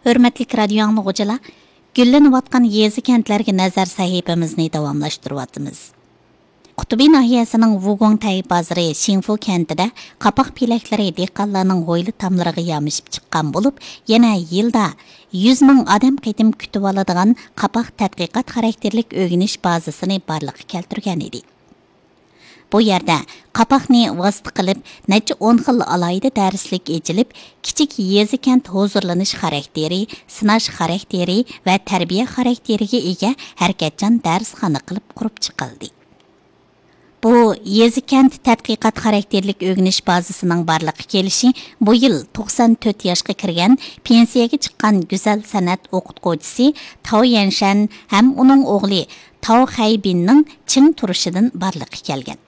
Hörmətli radio anlıqçılar, gülleniyotgan yezi kentlərə nəzər sahifamizni davamlaşdırıyatımız. Qutubi nahiyəsinin Wugong Tay bazarı Xinfu kentida qapaq peləkləri dehqonlarning hoyli tamlariga yamishib chiqqan bo'lib, yana yilda 100 ming odam qitim kutib oladigan qapaq tadqiqot xarakterlik o'rganish bazasini barliqqa keltirgan edi. Bu yerda qapaqni vosita qilib, necha 10 xil alayda darslik echilib, kichik yezi kent huzurlanish xarakteri, sinash xarakteri va tarbiya xarakteriga ega harakatchan darsxona qilib qurib chiqildi. Bu yezi kent tadqiqot xarakterlik o'rganish bazasining barliqqa kelishi bu yil 94 yoshga kirgan pensiyaga chiqqan go'zal san'at o'qituvchisi Tao Yanshan ham uning o'g'li Tao Haybinning ching turishidan barliqqa kelgan.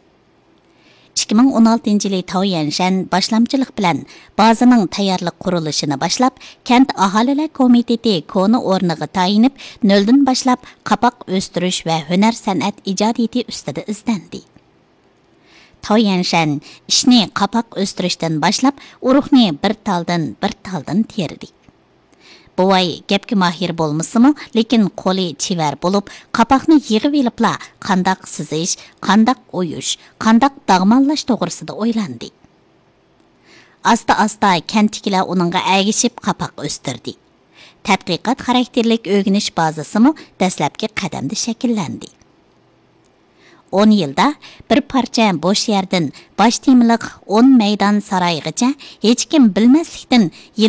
2016 yılı Tao Yanshan başlamçılık bilan bazaning tayyorlik qurilishini boshlab, kent aholilar komiteti koni o'rniga tayinib, noldan boshlab qapaq o'stirish va hunar san'at ijodiyati ustida izlandi. Tao Yanshan ishni qapaq o'stirishdan boshlab, urug'ni bir taldan terdi. Buvay gapga mahir bo'lmasimi, lekin qo'li chivar bo'lib, qapaqni yig'ib elibla qandaq sizish, qandaq o'yish, qandaq dag'manlash to'g'risida o'ylandi. Asta-asta kentkilar uningga agishib qapaq o'stirdi. Tadqiqot xarakterlik o'rganish bazasimi dastlabki qadamda shakllandi. 10 yilda bir parcha bo'sh yerdan bosh temiliq 10 maydon saroygacha hech kim bilmaslikdan